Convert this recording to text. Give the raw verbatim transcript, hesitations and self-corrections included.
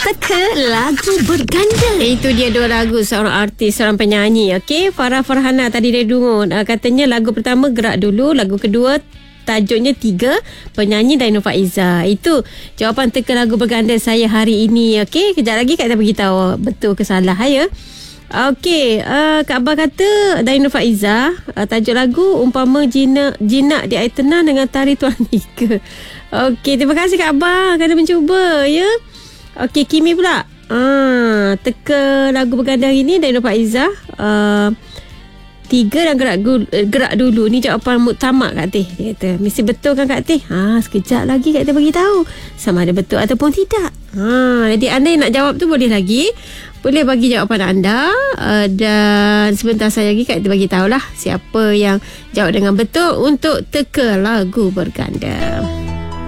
Teka lagu berganda. Itu dia dua lagu seorang artis, seorang penyanyi. Okey, Farah Farhana tadi dia dengar. Uh, katanya lagu pertama Gerak Dulu, lagu kedua tajuknya Tiga, penyanyi Dainu Faiza. Itu jawapan teka lagu berganda saya hari ini. Okey, kejap lagi Kak Ita beritahu betul ke salah ya. Okey, uh, Kak Abah kata Dainu Faiza, uh, tajuk lagu umpama jinak jinak di air tenang dengan tari Tuan Nika. Okey, terima kasih Kak Abah kerana mencuba ya. Okey, Kimi pula. Ah, teka lagu berganda hari ni Dainu Faiza. Uh, Tiga dan gerak, gerak dulu. Ni jawapan muktamad Kak Teh. Dia kata, mesti betul kan Kak Teh? Ha, sekejap lagi Kak Teh beritahu sama ada betul ataupun tidak. Ha, jadi anda yang nak jawab tu boleh lagi. Boleh bagi jawapan anda. Uh, dan sebentar saya lagi Kak Teh bagi tahulah siapa yang jawab dengan betul untuk teka lagu berganda.